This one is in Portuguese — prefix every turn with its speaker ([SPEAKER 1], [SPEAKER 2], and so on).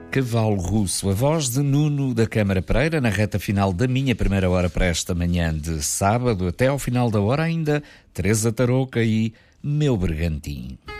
[SPEAKER 1] Cavalo Russo, a voz de Nuno da Câmara Pereira, na reta final da minha primeira hora para esta manhã de sábado. Até ao final da hora ainda, Teresa Tarouca e Meu Bergantim.